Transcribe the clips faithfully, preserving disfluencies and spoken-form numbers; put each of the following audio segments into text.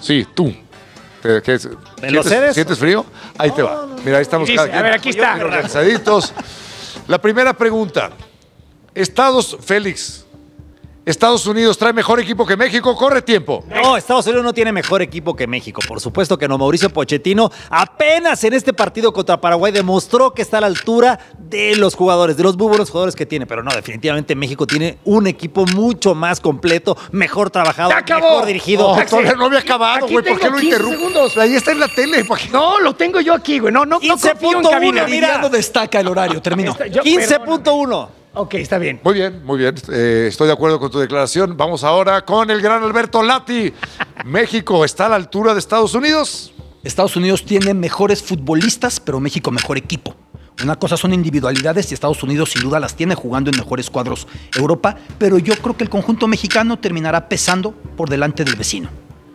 Sí, tú. ¿Qué, qué es? ¿Me lo ¿Sientes, cedes? ¿Sientes frío? Ahí te va. Mira, ahí estamos Dice, cada quien. a ver, aquí está. Organizaditos. La primera pregunta. Estados, Félix. Estados Unidos trae mejor equipo que México. Corre tiempo. No, Estados Unidos no tiene mejor equipo que México. Por supuesto que no. Mauricio Pochettino apenas en este partido contra Paraguay demostró que está a la altura de los jugadores, de los muy buenos jugadores que tiene. Pero no, definitivamente México tiene un equipo mucho más completo, mejor trabajado, ¡Se acabó! mejor dirigido. No, todavía no había acabado, Aquí güey. ¿Por qué tengo lo quince interrumpes? segundos. Ahí está en la tele. ¿para qué? No, lo tengo yo aquí, güey. No, no, no quince confío en punto uno, cabina. mira. Emiliano destaca el horario, terminó. Está- yo- quince perdóname. punto uno. Ok, está bien. Muy bien, muy bien. Eh, estoy de acuerdo con tu declaración. Vamos ahora con el gran Alberto Lati. ¿México está a la altura de Estados Unidos? Estados Unidos tiene mejores futbolistas, pero México mejor equipo. Una cosa son individualidades y Estados Unidos sin duda las tiene jugando en mejores cuadros Europa, pero yo creo que el conjunto mexicano terminará pesando por delante del vecino.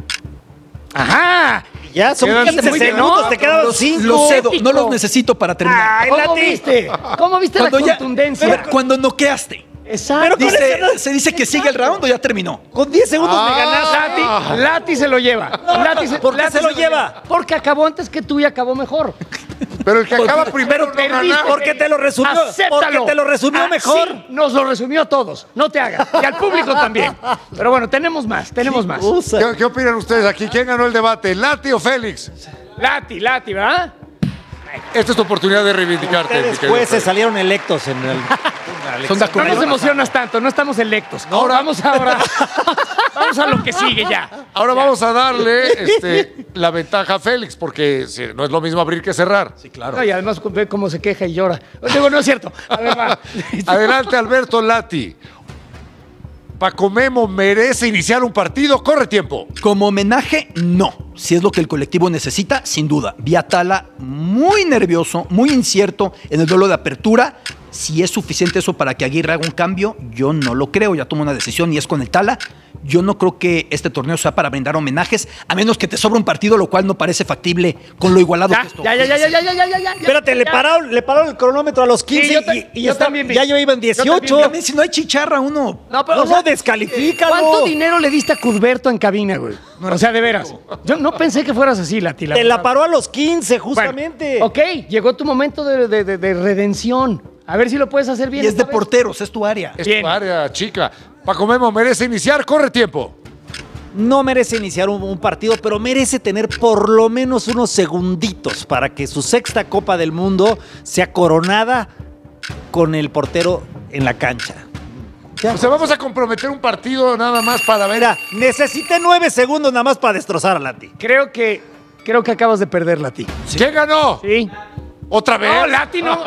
Ajá. Ya son Quedan quince muy bien, segundos, ¿no? te quedaban Los, cinco. los cedo, Épico. no los necesito para terminar. Ay, ¿Cómo Lati. viste? ¿Cómo viste la ya- contundencia? cuando noqueaste. Exacto. Pero con Dice- ese no- se dice que sigue el round o ya terminó. Con diez segundos Ah. me ganaste. Lati, Lati se lo lleva. Lati se, ¿por qué Lati se lo lleva? Porque acabó antes que tú y acabó mejor. Pero el que acaba primero no perdiste. gana. Porque te lo resumió, Acéptalo. porque te lo resumió Ah, mejor. sí, nos lo resumió a todos. No te hagas. Y al público también. Pero bueno, tenemos más, tenemos más. ¿Qué, qué opinan ustedes aquí? ¿Quién ganó el debate? ¿Lati o Félix? Lati, Lati, ¿verdad? Esta es tu oportunidad de reivindicarte. mi Ustedes querido jueces Félix. salieron electos en el... Son de No acuerdo. nos emocionas tanto, no estamos electos. Ahora vamos ahora. Vamos a lo que sigue ya. Ahora vamos a darle este, la ventaja a Félix, porque sí, no es lo mismo abrir que cerrar. Sí, claro. No, y además ve cómo se queja y llora. Digo, no es cierto. A ver, va. Adelante, Alberto Lati. Paco Memo merece iniciar un partido. Corre tiempo. Como homenaje, no. Si es lo que el colectivo necesita, sin duda. Vi a Tala muy nervioso, muy incierto en el duelo de apertura. Si es suficiente eso para que Aguirre haga un cambio, yo no lo creo. Ya tomó una decisión y es con el Tala. Yo no creo que este torneo sea para brindar homenajes, a menos que te sobra un partido, lo cual no parece factible con lo igualado Ya, que esto. ya, ya, ya, ya, ya, ya, ya, ya, ya. Espérate, le Ya. pararon, le pararon el cronómetro a los quince Sí, yo ta- y, y yo está- también vi. ya yo iba en Yo dieciocho. También, si no hay chicharra, uno. No, pero, No, o sea, no, descalifícalo. ¿cuánto dinero le diste a Cudberto en cabina, güey? O sea, de veras. Yo no pensé que fueras así, Lati. Te la paró a los quince, Bueno, justamente. ok, llegó tu momento de, de- de- de redención. A ver si lo puedes hacer bien. Y es de esta vez. porteros, es tu área. Es Bien. tu área, chica. Paco Memo merece iniciar. Corre tiempo. No merece iniciar un, un partido, pero merece tener por lo menos unos segunditos para que su sexta Copa del Mundo sea coronada con el portero en la cancha. Ya. O sea, vamos a comprometer un partido nada más para ver. Mira, necesité nueve segundos nada más para destrozar a Lati. Creo que, creo que acabas de perder, Lati. ¿Quién ganó? Sí. ¿Otra vez? No, Lati no.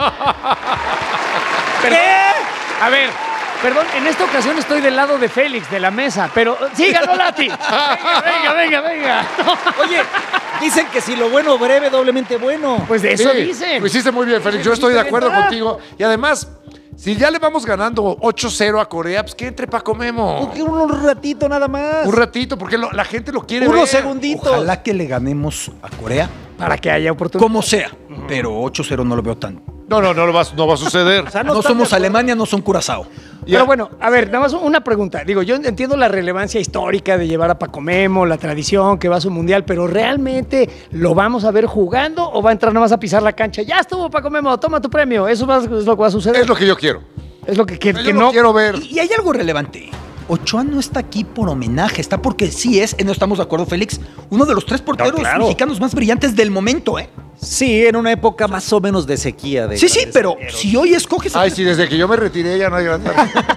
Perdón. A ver, perdón, en esta ocasión estoy del lado de Félix, de la mesa, pero sí ganó Lati. Venga, venga, venga, venga. Oye, dicen que si lo bueno breve, doblemente bueno. Pues de Sí, eso dicen. Lo hiciste muy bien, Félix. Yo Lo estoy de hiciste acuerdo bien. contigo. Y además, si ya le vamos ganando ocho cero a Corea, pues que entre Paco Memo. Un, un ratito nada más. Un ratito, porque lo- la gente lo quiere ver. Unos segunditos. Ojalá que le ganemos a Corea, Para que haya oportunidad. como sea. Pero ocho cero no lo veo tan. No, no, no, lo va, no va a suceder. O sea, No, están somos de acuerdo. Alemania, no son Curazao. Pero bueno, a ver, nada más una pregunta. Digo, yo entiendo la relevancia histórica de llevar a Paco Memo, la tradición que va a su mundial, pero ¿realmente lo vamos a ver jugando o va a entrar nada más a pisar la cancha? Ya estuvo Paco Memo, toma tu premio. Eso va- es lo que va a suceder. Es lo que yo quiero. Es lo que, que, Yo que lo no. quiero ver. Y, y hay algo relevante. Ochoa no está aquí por homenaje, está porque sí es, no estamos de acuerdo, Félix, uno de los tres porteros No, claro. mexicanos más brillantes del momento, ¿eh? Sí, en una época más o menos de sequía. De Sí, sí, grandes pero arqueros. si hoy escoges... Ay, sí, desde que yo me retiré ya no hay grande.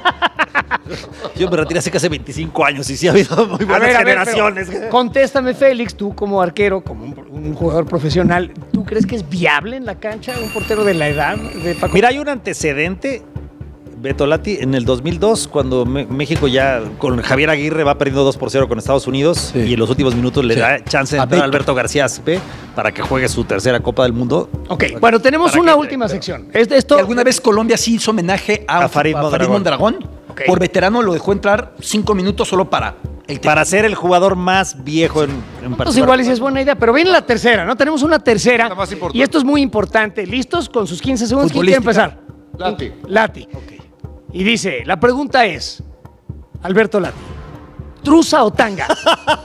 Yo me retiré hace casi veinticinco años y sí ha habido muy A buenas ver, a ver, generaciones. pero contéstame, Félix, tú como arquero, como un, un jugador profesional, ¿tú crees que es viable en la cancha un portero de la edad de Paco? Mira, hay un antecedente, Beto Lati, en el dos mil dos, cuando Me- México ya con Javier Aguirre va perdiendo dos por cero con Estados Unidos Sí. y en los últimos minutos le Sí. da chance de A entrar a Beto. Alberto García Aspe para que juegue su tercera Copa del Mundo. Ok, bueno, tenemos ¿Para una qué? última Pero- sección. Es- Esto, Y alguna vez Colombia sí hizo homenaje a, A Farid Mondragón. Mondragón. Ok. Por veterano lo dejó entrar cinco minutos solo para el tema. Para ser el jugador más viejo en, en Pues participar. igual y si es buena idea, pero viene la tercera, ¿no? Tenemos una tercera. La más importante. Y esto es muy importante. ¿Listos? Con sus quince segundos. ¿Quién quiere Futbolística. empezar? Lati. Lati. Y dice, la pregunta es, Alberto Lati, ¿truza o tanga?